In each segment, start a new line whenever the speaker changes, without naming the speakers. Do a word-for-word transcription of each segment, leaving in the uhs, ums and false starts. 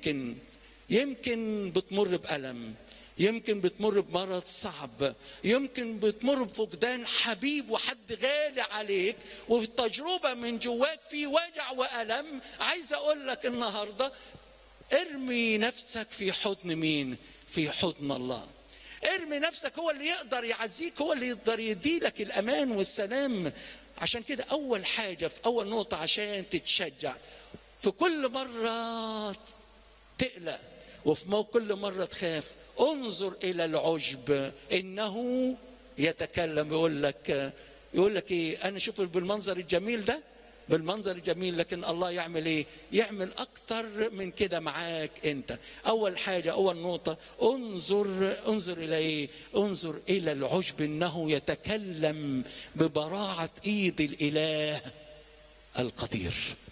يمكن يمكن بتمر بألم، يمكن بتمر بمرض صعب، يمكن بتمر بفقدان حبيب وحد غالي عليك، وفي التجربة من جواك في وجع وألم. عايز أقول لك النهاردة ارمي نفسك في حضن مين؟ في حضن الله. ارمي نفسك، هو اللي يقدر يعزيك، هو اللي يقدر يديلك الأمان والسلام. عشان كده أول حاجة في أول نقطة عشان تتشجع، في كل مرة تقلق وفي كل مرة تخاف، انظر إلى العجب إنه يتكلم. يقول لك يقول لك إيه؟ أنا شوف بالمنظر الجميل ده، بالمنظر الجميل، لكن الله يعمل إيه؟ يعمل أكتر من كده معاك أنت. أول حاجة، أول نقطة، انظر انظر إلى إيه؟ انظر إلى العجب إنه يتكلم ببراعة إيد الإله القدير.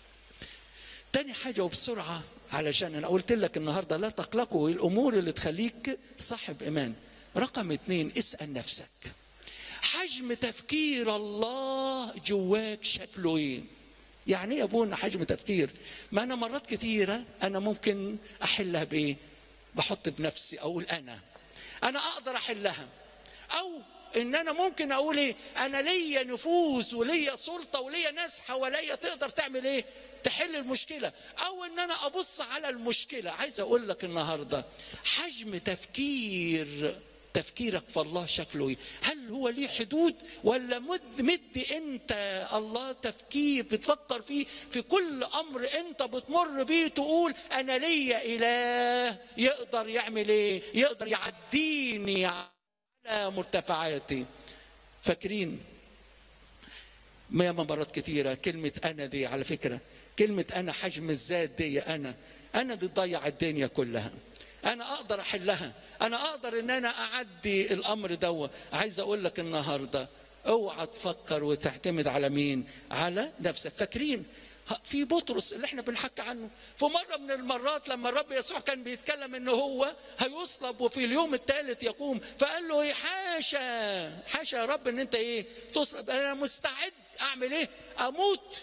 تاني حاجة وبسرعة، علشان أنا قلت لك النهاردة لا تقلقوا الأمور اللي تخليك صاحب إيمان. رقم اتنين، اسأل نفسك حجم تفكير الله جواك شكله إيه؟ يعني إيه يا أبونا حجم تفكير؟ ما أنا مرات كتيرة أنا ممكن أحلها بإيه؟ بحط بنفسي، أقول أنا أنا أقدر أحلها، أو إن أنا ممكن أقول إيه؟ أنا ليا نفوذ وليا سلطة وليا ناس حواليا تقدر تعمل إيه؟ تحل المشكلة، أو إن أنا أبص على المشكلة. عايز أقول لك النهاردة حجم تفكير تفكيرك في الله شكله إيه؟ هل هو ليه حدود، ولا مد مد أنت الله تفكير بتفكر فيه في كل أمر أنت بتمر بيه، تقول أنا ليا إله يقدر يعمل إيه؟ يقدر يعديني على مرتفعاتي. فاكرين ما مرات كتيرة كلمة أنا دي، على فكرة كلمة أنا حجم الذات دي، أنا أنا دي تضيع الدنيا كلها. أنا أقدر أحلها، أنا أقدر إن أنا أعدي الأمر دوا. عايز أقول لك النهاردة اوعى تفكر وتعتمد على مين؟ على نفسك. فاكرين في بطرس اللي احنا بنحكي عنه، في مرة من المرات لما الرب يسوع كان بيتكلم إنه هو هيصلب وفي اليوم الثالث يقوم، فقال له إيه؟ حاشا حاشا يا رب إن أنت إيه تصلب، أنا مستعد أعمل إيه؟ أموت.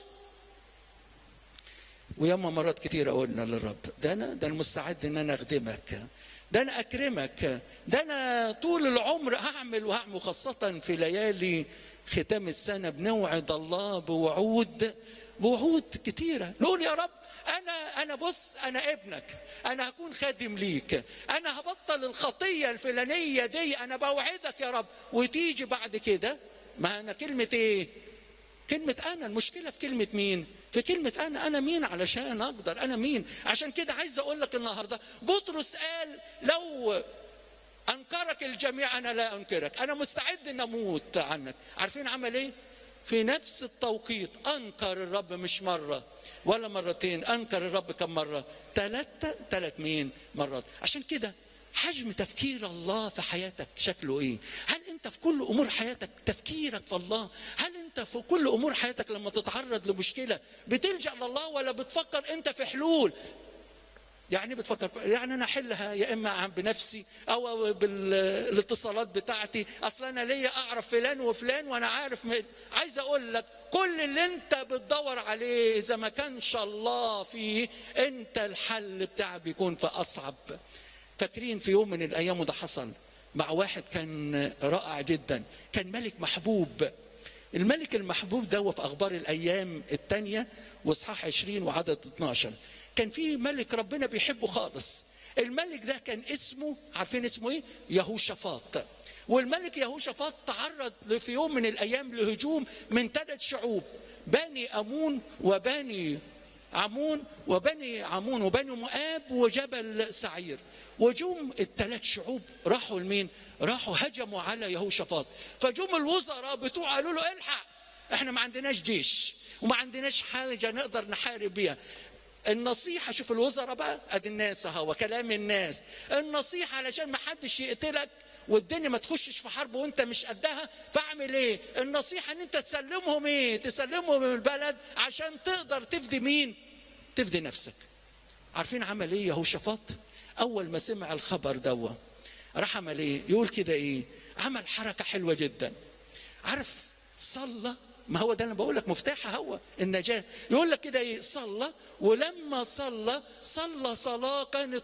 وياما مرات كتير قلنا للرب ده انا ده انا مستعد ان انا اخدمك، ده انا اكرمك، ده انا طول العمر هعمل وهعمل، خاصه في ليالي ختام السنه بنوعد الله بوعود بوعود كتيره. نقول يا رب انا انا بص انا ابنك، انا هكون خادم ليك، انا هبطل الخطيه الفلانيه دي، انا بوعدك يا رب. وتيجي بعد كده ما انا كلمه ايه؟ كلمة أنا. المشكلة في كلمة مين؟ في كلمة أنا. أنا مين علشان أقدر؟ أنا مين؟ عشان كده عايز أقول لك النهاردة بطرس قال لو أنكرك الجميع أنا لا أنكرك، أنا مستعد أن أموت عنك. عارفين عمل إيه؟ في نفس التوقيت أنكر الرب، مش مرة ولا مرتين، أنكر الرب كم مرة؟ ثلاثة ثلاث مين مرات. عشان كده حجم تفكير الله في حياتك شكله ايه؟ هل انت في كل امور حياتك تفكيرك في الله؟ هل انت في كل امور حياتك لما تتعرض لمشكله بتلجأ لله، ولا بتفكر انت في حلول؟ يعني بتفكر في يعني انا احلها يا اما بنفسي او بالاتصالات بتاعتي، اصلا انا ليا اعرف فلان وفلان وانا عارف مين. عايز اقول لك كل اللي انت بتدور عليه اذا ما كانش الله فيه، انت الحل بتاعك بيكون في اصعب. فاكرين في يوم من الايام وده حصل مع واحد كان رائع جدا، كان ملك محبوب. الملك المحبوب ده في اخبار الايام الثانيه واصحاح عشرين وعدد اتناشر، كان في ملك ربنا بيحبه خالص. الملك ده كان اسمه، عارفين اسمه ايه؟ يهوشافاط. والملك يهوشافاط تعرض في يوم من الايام لهجوم من ثلاث شعوب، بني امون وبني عمون وبني عمون وبني مؤاب وجبل سعير. وجم الثلاث شعوب راحوا لمين؟ راحوا هجموا على يهوشافاط. فجم الوزراء بتوع قالوا له الحق، احنا ما عندناش جيش وما عندناش حاجه نقدر نحارب بيها. النصيحه، شوف الوزراء بقى ادي الناس اهو كلام الناس، النصيحه علشان ما حدش يقتلك والدنيا ما تخشش في حرب وانت مش قدها، فاعمل ايه؟ النصيحه ان انت تسلمهم ايه؟ تسلمهم البلد عشان تقدر تفدي مين؟ تفدي نفسك. عارفين عمل ايه يهوشافاط؟ اول ما سمع الخبر دوه راح عمل ايه؟ يقول كده ايه؟ عمل حركه حلوه جدا. عارف صلى ما هو ده انا بقول لك مفتاحها هو النجاه. يقول لك كده ايه؟ صلى، ولما صلى صلى صلاه كانت